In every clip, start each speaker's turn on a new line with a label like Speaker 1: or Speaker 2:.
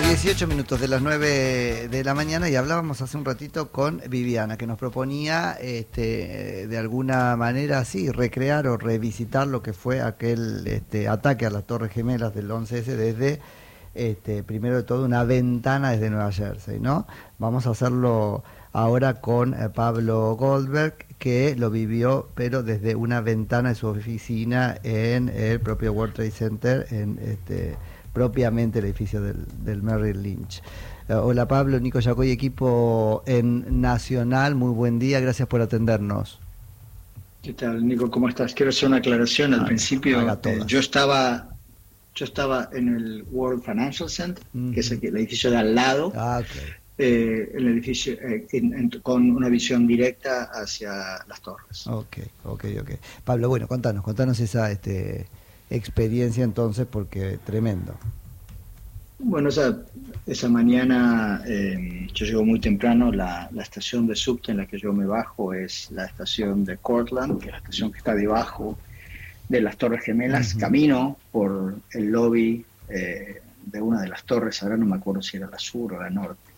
Speaker 1: 18 minutos de las 9 de la mañana y hablábamos hace un ratito con Viviana, que nos proponía de alguna manera sí recrear o revisitar lo que fue aquel ataque a las Torres Gemelas del 11S desde primero de todo una ventana desde Nueva Jersey, ¿no? Vamos a hacerlo ahora con Pablo Goldberg, que lo vivió pero desde una ventana de su oficina en el propio World Trade Center, en propiamente el edificio del Merrill Lynch. Hola Pablo, Nico Yacoy, equipo en Nacional, muy buen día, gracias por atendernos.
Speaker 2: ¿Qué tal, Nico? ¿Cómo estás? Quiero hacer una aclaración. Al principio, yo estaba en el World Financial Center, que es el edificio de al lado,
Speaker 1: Okay.
Speaker 2: el edificio con una visión directa hacia las torres.
Speaker 1: Ok. Pablo, bueno, contanos esa experiencia entonces, porque tremendo.
Speaker 2: Bueno, esa mañana yo llego muy temprano. La estación de subte en la que yo me bajo es la estación de Cortland, que es la estación que está debajo de las Torres Gemelas. Camino por el lobby de una de las torres, ahora no me acuerdo si era la sur o la norte,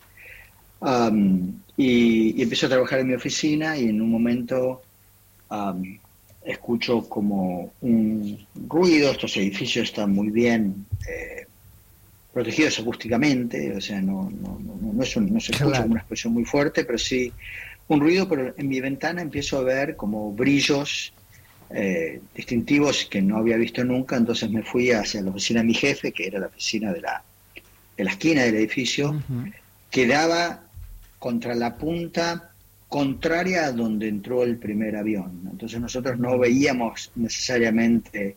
Speaker 2: y empiezo a trabajar en mi oficina y en un momento escucho como un ruido. Estos edificios están muy bien protegidos acústicamente, o sea, no se escucha como una explosión muy fuerte, pero sí un ruido. Pero en mi ventana empiezo a ver como brillos distintivos que no había visto nunca. Entonces me fui hacia la oficina de mi jefe, que era la oficina de la esquina del edificio, que daba contra la punta contraria a donde entró el primer avión. Entonces nosotros no veíamos necesariamente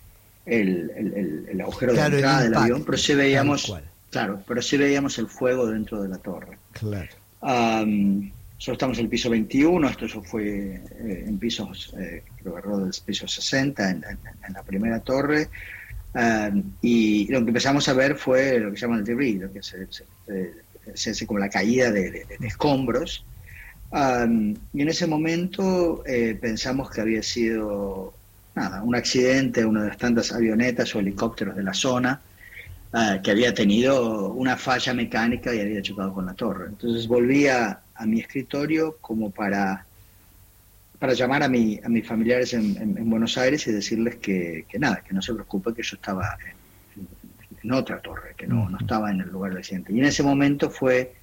Speaker 2: el agujero de entrada del avión, pero sí veíamos, el fuego dentro de la torre.
Speaker 1: Claro.
Speaker 2: Nosotros estamos en el piso 21, esto fue en pisos, creo que del piso 60, en la primera torre, y lo que empezamos a ver fue lo que se llama el debris, lo que se hace como la caída de escombros, y en ese momento pensamos que había sido un accidente, una de las tantas avionetas o helicópteros de la zona, que había tenido una falla mecánica y había chocado con la torre. Entonces volví a mi escritorio como para llamar a mis familiares en Buenos Aires y decirles que no se preocupe, que yo estaba en otra torre, que no estaba en el lugar del accidente. Y en ese momento fue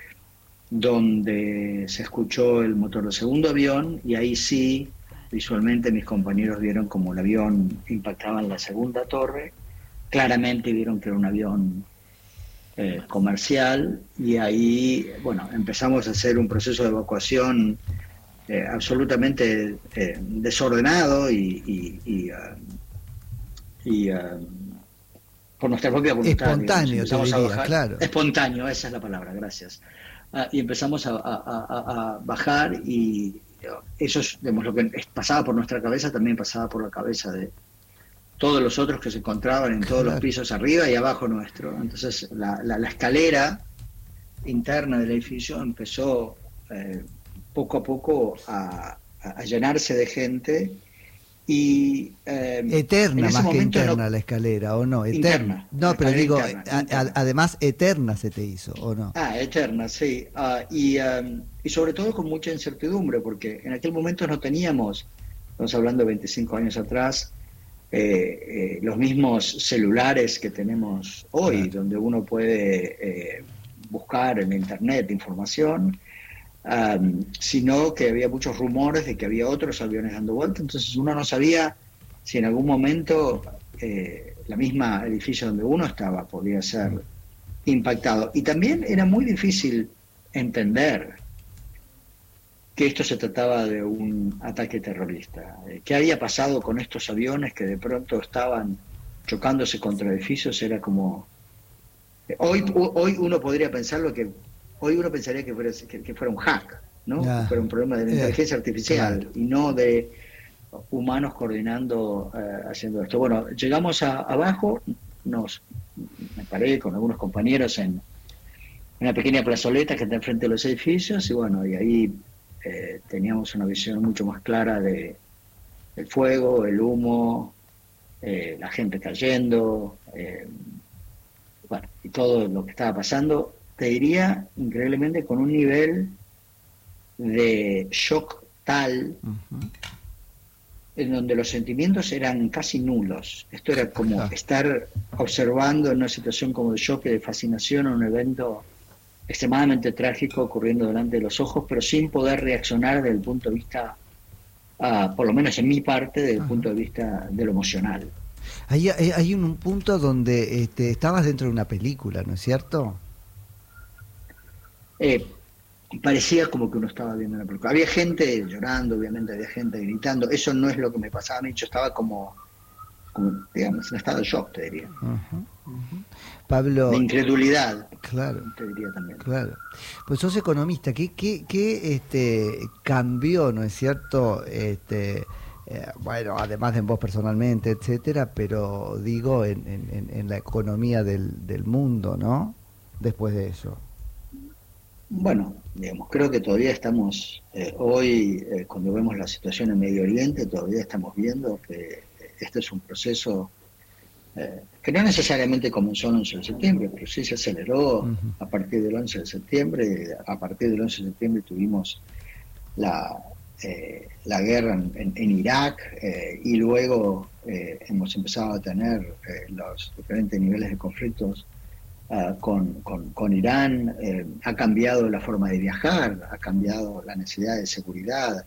Speaker 2: donde se escuchó el motor del segundo avión, y ahí sí, visualmente mis compañeros vieron como el avión impactaba en la segunda torre. Claramente vieron que era un avión comercial, y ahí, bueno, empezamos a hacer un proceso de evacuación absolutamente desordenado y por nuestra propia voluntad.
Speaker 1: Espontáneo, te diría, claro.
Speaker 2: Espontáneo, esa es la palabra, gracias. Y empezamos a bajar, y eso es, digamos, lo que pasaba por nuestra cabeza, también pasaba por la cabeza de todos los otros que se encontraban en todos los pisos arriba y abajo nuestro. Entonces la escalera interna del edificio empezó poco a poco a llenarse de gente, y
Speaker 1: eterna más que interna la escalera, ¿o no?
Speaker 2: Interna.
Speaker 1: No, pero digo,
Speaker 2: interna.
Speaker 1: además eterna se te hizo, ¿o no?
Speaker 2: Eterna, sí. Y sobre todo con mucha incertidumbre, porque en aquel momento no teníamos, estamos hablando de 25 años atrás, los mismos celulares que tenemos hoy, donde uno puede buscar en internet información, sino que había muchos rumores de que había otros aviones dando vuelta. Entonces uno no sabía si en algún momento la misma edificio donde uno estaba podía ser impactado. Y también era muy difícil entender que esto se trataba de un ataque terrorista. ¿Qué había pasado con estos aviones que de pronto estaban chocándose contra edificios? Era como... Hoy uno podría pensarlo que... Hoy uno pensaría que fuera un hack, ¿no? Que fuera un problema de la inteligencia artificial, y no de humanos coordinando, haciendo esto. Bueno, llegamos abajo, me paré con algunos compañeros en una pequeña plazoleta que está enfrente de los edificios, y bueno, y ahí teníamos una visión mucho más clara del fuego, el humo, la gente cayendo, bueno, y todo lo que estaba pasando, te diría increíblemente con un nivel de shock tal
Speaker 1: Ujú.
Speaker 2: en donde los sentimientos eran casi nulos. Esto era como
Speaker 1: Ajá.
Speaker 2: estar observando en una situación como de shock y de fascinación a un evento extremadamente trágico ocurriendo delante de los ojos, pero sin poder reaccionar desde el punto de vista, por lo menos en mi parte, desde el
Speaker 1: Ajá.
Speaker 2: punto de vista de lo emocional.
Speaker 1: Hay un punto donde estabas dentro de una película, ¿no es cierto?
Speaker 2: Eh, Parecía como que uno estaba viendo una película. Había gente llorando, obviamente, había gente gritando. Eso no es lo que me pasaba a mí. Yo estaba como digamos, en estado de shock, te diría.
Speaker 1: Ujú, ujú.
Speaker 2: De
Speaker 1: Pablo,
Speaker 2: incredulidad,
Speaker 1: claro,
Speaker 2: te diría también.
Speaker 1: claro. Pues sos economista, ¿qué cambió, ¿no es cierto? Bueno, además de en vos personalmente, etcétera, pero digo en la economía del mundo, ¿no? Después de eso.
Speaker 2: Bueno, digamos, creo que todavía estamos, hoy, cuando vemos la situación en Medio Oriente, todavía estamos viendo que este es un proceso que no necesariamente comenzó el 11 de septiembre, pero sí se aceleró
Speaker 1: Ujú.
Speaker 2: a partir del 11 de septiembre. A partir del 11 de septiembre tuvimos la, la guerra en Irak, y luego hemos empezado a tener los diferentes niveles de conflictos con Irán. Ha cambiado la forma de viajar, ha cambiado la necesidad de seguridad,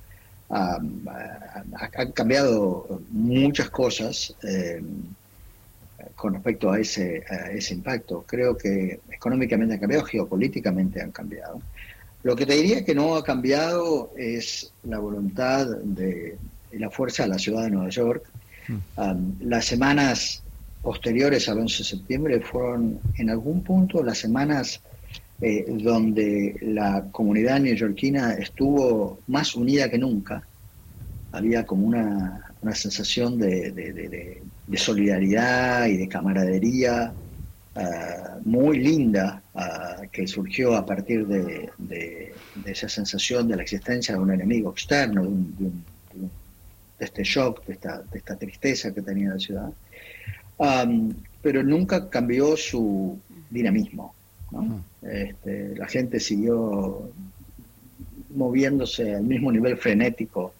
Speaker 2: ha cambiado muchas cosas con respecto a ese impacto. Creo que económicamente han cambiado, geopolíticamente han cambiado. Lo que te diría que no ha cambiado es la voluntad y la fuerza de la ciudad de Nueva York.
Speaker 1: Mm.
Speaker 2: Las semanas posteriores al 11 de septiembre fueron en algún punto las semanas donde la comunidad neoyorquina estuvo más unida que nunca. Había como una sensación de solidaridad y de camaradería muy linda, que surgió a partir de esa sensación de la existencia de un enemigo externo, de este shock, de esta tristeza que tenía la ciudad. Pero nunca cambió su dinamismo, ¿no?
Speaker 1: Mm.
Speaker 2: La gente siguió moviéndose al mismo nivel frenético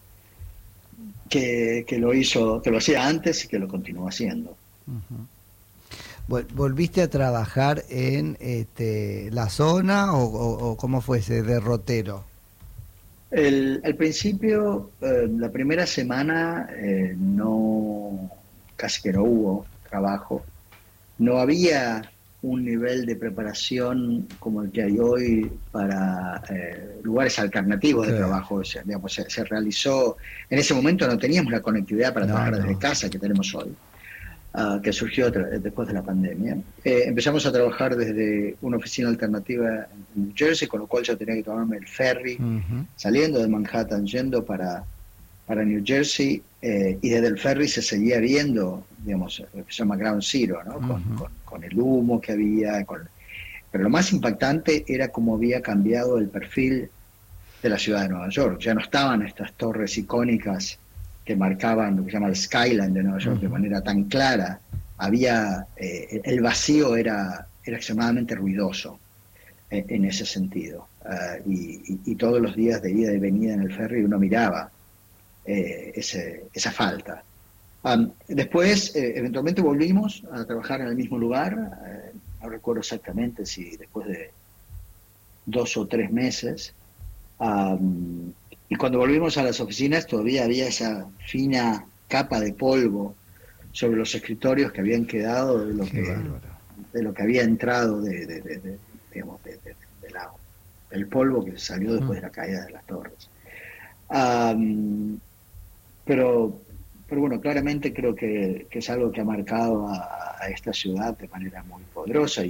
Speaker 2: que lo hacía antes y que lo continúa haciendo.
Speaker 1: Ujú. ¿Volviste a trabajar en la zona o cómo fue ese derrotero?
Speaker 2: Al principio, la primera semana, no, casi que no hubo trabajo. No había un nivel de preparación como el que hay hoy para lugares alternativos de
Speaker 1: Claro.
Speaker 2: trabajo. O sea, digamos, se realizó, en ese momento no teníamos la conectividad para
Speaker 1: No,
Speaker 2: trabajar desde
Speaker 1: no.
Speaker 2: casa que tenemos hoy, que surgió después de la pandemia. Empezamos a trabajar desde una oficina alternativa en New Jersey, con lo cual yo tenía que tomarme el ferry
Speaker 1: Ujú.
Speaker 2: saliendo de Manhattan, yendo para New Jersey, y desde el ferry se seguía viendo, digamos, lo que se llama Ground Zero, ¿no?
Speaker 1: Ujú.
Speaker 2: Con el humo que había. Pero lo más impactante era cómo había cambiado el perfil de la ciudad de Nueva York. Ya no estaban estas torres icónicas que marcaban lo que se llama el skyline de Nueva York de
Speaker 1: Ujú.
Speaker 2: manera tan clara. Había, el vacío era extremadamente ruidoso en ese sentido. Y todos los días de ida y venida en el ferry uno miraba esa falta. Después, eventualmente volvimos a trabajar en el mismo lugar. No recuerdo exactamente si después de 2 o 3 meses. Um, y cuando volvimos a las oficinas todavía había esa fina capa de polvo sobre los escritorios que habían quedado
Speaker 1: Qué bárbaro.
Speaker 2: de lo que había entrado digamos, del polvo que salió
Speaker 1: Mm.
Speaker 2: después de la caída de las torres. Um, pero, pero bueno, claramente creo que es algo que ha marcado a esta ciudad de manera muy poderosa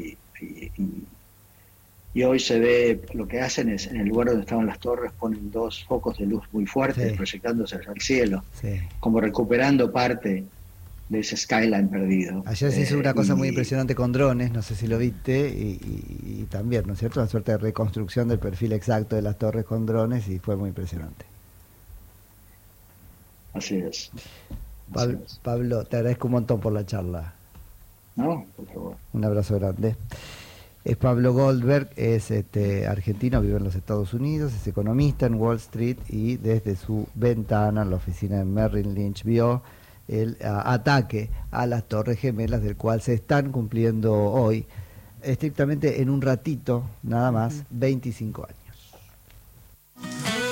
Speaker 2: y hoy se ve, lo que hacen es, en el lugar donde estaban las torres, ponen dos focos de luz muy fuertes
Speaker 1: Sí,
Speaker 2: proyectándose hacia el cielo,
Speaker 1: sí.
Speaker 2: como recuperando parte de ese skyline perdido.
Speaker 1: Ayer se hizo una cosa muy
Speaker 2: Y
Speaker 1: impresionante con drones, no sé si lo viste, y también, ¿no es cierto? Una suerte de reconstrucción del perfil exacto de las torres con drones y fue muy impresionante.
Speaker 2: así es, así es.
Speaker 1: Pablo, te agradezco un montón por la charla.
Speaker 2: ¿No? Por favor.
Speaker 1: Un abrazo grande. Es Pablo Goldberg, es argentino, vive en los Estados Unidos, es economista en Wall Street y desde su ventana en la oficina de Merrill Lynch vio el ataque a las Torres Gemelas, del cual se están cumpliendo hoy, estrictamente en un ratito, nada más, 25 años.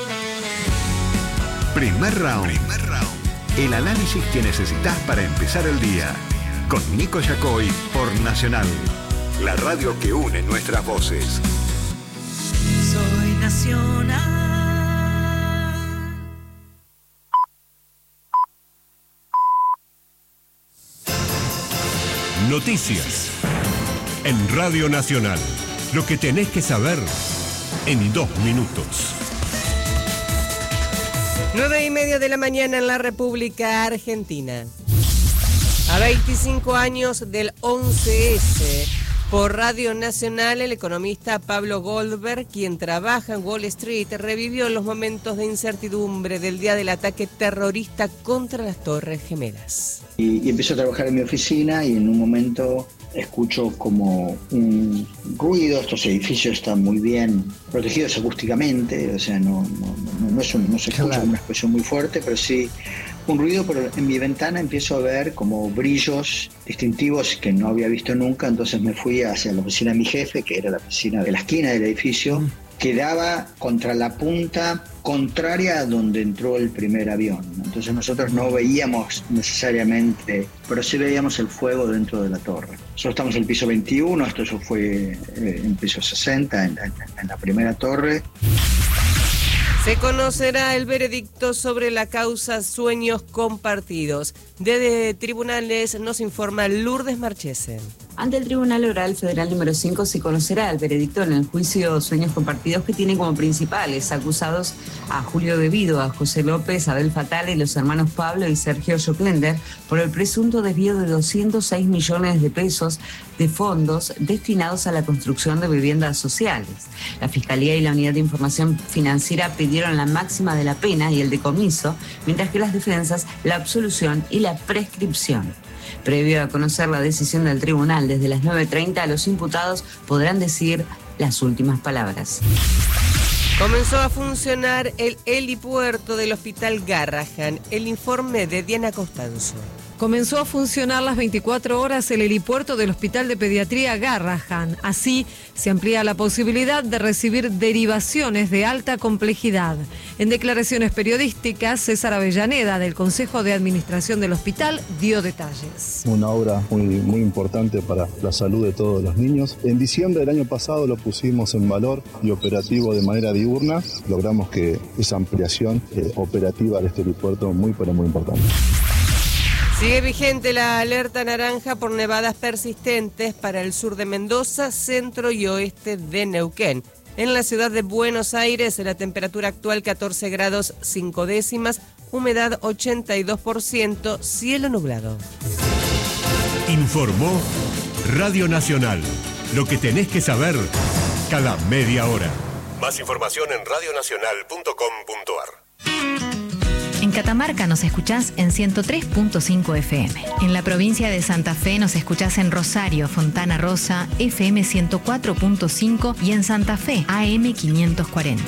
Speaker 3: Primer round. El análisis que necesitas para empezar el día. Con Nico Yacoy por Nacional. La radio que une nuestras voces.
Speaker 4: Soy Nacional.
Speaker 5: Noticias. En Radio Nacional. Lo que tenés que saber en 2 minutos.
Speaker 6: 9:30 de la mañana en la República Argentina. A 25 años del 11S, por Radio Nacional, el economista Pablo Goldberg, quien trabaja en Wall Street, revivió los momentos de incertidumbre del día del ataque terrorista contra las Torres Gemelas.
Speaker 2: Y empiezo a trabajar en mi oficina y en un momento escucho como un ruido. Estos edificios están muy bien protegidos acústicamente, o sea, no se escucha una expresión muy fuerte, pero sí un ruido. Pero en mi ventana empiezo a ver como brillos distintivos que no había visto nunca. Entonces me fui hacia la oficina de mi jefe, que era la oficina de la esquina del edificio, que daba contra la punta contraria a donde entró el primer avión. Entonces nosotros no veíamos necesariamente, pero sí veíamos el fuego dentro de la torre. Nosotros estamos en el piso 21, esto fue en piso 60, en la primera torre.
Speaker 6: Se conocerá el veredicto sobre la causa Sueños Compartidos. Desde tribunales nos informa Lourdes Marchese.
Speaker 7: Ante el Tribunal Oral Federal número 5 se conocerá el veredicto en el juicio Sueños Compartidos, que tiene como principales acusados a Julio De Vido, a José López, Abel Fatale y los hermanos Pablo y Sergio Joclender por el presunto desvío de 206 millones de pesos de fondos destinados a la construcción de viviendas sociales. La Fiscalía y la Unidad de Información Financiera pidieron la máxima de la pena y el decomiso, mientras que las defensas la absolución y la prescripción. Previo a conocer la decisión del tribunal, desde las 9:30 los imputados podrán decir las últimas palabras.
Speaker 6: Comenzó a funcionar el helipuerto del Hospital Garrahan. El informe de Diana Costanzo.
Speaker 8: Comenzó a funcionar las 24 horas el helipuerto del Hospital de Pediatría Garrahan. Así se amplía la posibilidad de recibir derivaciones de alta complejidad. En declaraciones periodísticas, César Avellaneda, del Consejo de Administración del hospital, dio detalles.
Speaker 9: Una obra muy importante para la salud de todos los niños. En diciembre del año pasado lo pusimos en valor y operativo de manera diurna. Logramos que esa ampliación operativa de este helipuerto muy importante.
Speaker 6: Sigue vigente la alerta naranja por nevadas persistentes para el sur de Mendoza, centro y oeste de Neuquén. En la ciudad de Buenos Aires, la temperatura actual 14 grados 5 décimas, humedad 82%, cielo nublado.
Speaker 5: Informó Radio Nacional. Lo que tenés que saber cada media hora. Más información en radionacional.com.ar.
Speaker 10: En Catamarca nos escuchás en 103.5 FM. En la provincia de Santa Fe nos escuchás en Rosario, Fontana Rosa, FM 104.5 y en Santa Fe, AM 540.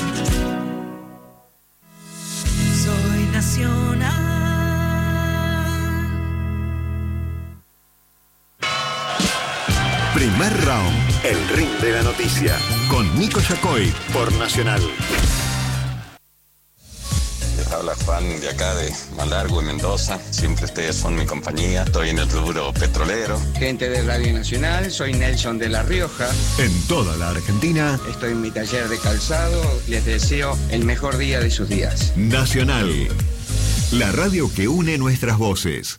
Speaker 4: Soy Nacional.
Speaker 3: Primer round. El ring de la noticia. Con Nico Yacoy por Nacional.
Speaker 11: Habla Juan de acá de Malargüe, Mendoza. Siempre ustedes son mi compañía. Estoy en el rubro petrolero.
Speaker 12: Gente de Radio Nacional, soy Nelson de La Rioja.
Speaker 3: En toda la Argentina.
Speaker 12: Estoy en mi taller de calzado. Les deseo el mejor día de sus días.
Speaker 3: Nacional. La radio que une nuestras voces.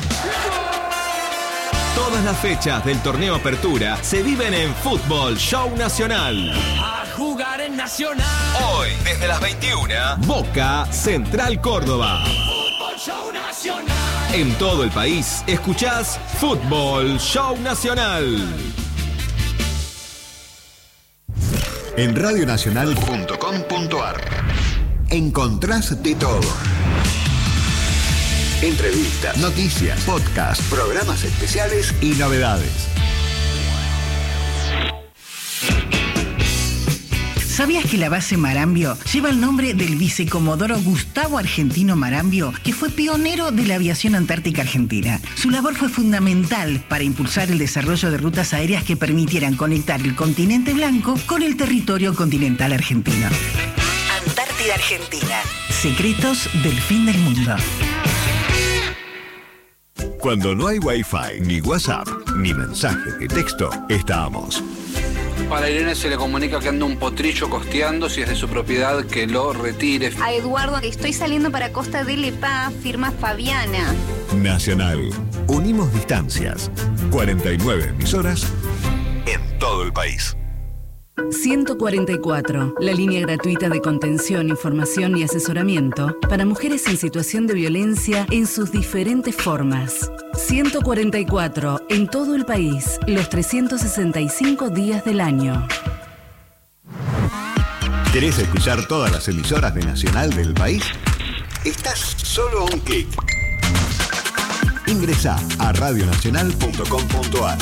Speaker 13: Todas las fechas del torneo Apertura se viven en Fútbol Show Nacional.
Speaker 4: A jugar en Nacional.
Speaker 13: Hoy, desde las 21, Boca Central Córdoba.
Speaker 4: Fútbol Show Nacional.
Speaker 13: En todo el país, escuchás Fútbol Show Nacional.
Speaker 3: En radionacional.com.ar encontrás de todo. Entrevistas, noticias, podcasts, programas especiales y novedades.
Speaker 14: ¿Sabías que la base Marambio lleva el nombre del vicecomodoro Gustavo Argentino Marambio, que fue pionero de la aviación antártica argentina? Su labor fue fundamental para impulsar el desarrollo de rutas aéreas que permitieran conectar el continente blanco con el territorio continental argentino. Antártida Argentina. Secretos del fin del mundo.
Speaker 3: Cuando no hay Wi-Fi, ni WhatsApp, ni mensaje de texto, estamos.
Speaker 15: Para Irene se le comunica que anda un potrillo costeando, si es de su propiedad que lo retire.
Speaker 16: A Eduardo, estoy saliendo para Costa del Epá, firma Fabiana.
Speaker 3: Nacional. Unimos distancias. 49 emisoras en todo el país.
Speaker 17: 144, la línea gratuita de contención, información y asesoramiento para mujeres en situación de violencia en sus diferentes formas. 144, en todo el país, los 365 días del año.
Speaker 3: ¿Querés escuchar todas las emisoras de Nacional del país? Estás solo a un clic. Ingresá a radionacional.com.ar.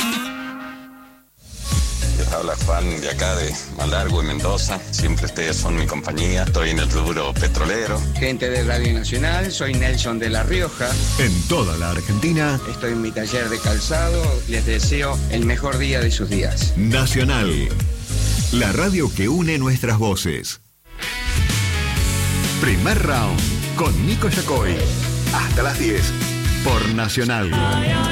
Speaker 11: Les habla Juan de acá de Malargüe, Mendoza. Siempre ustedes son mi compañía. Estoy en el rubro petrolero.
Speaker 12: Gente de Radio Nacional, soy Nelson de La Rioja.
Speaker 3: En toda la Argentina.
Speaker 12: Estoy en mi taller de calzado. Les deseo el mejor día de sus días.
Speaker 3: Nacional. La radio que une nuestras voces. Primer round con Nico Yacoy. Hasta las 10 por Nacional.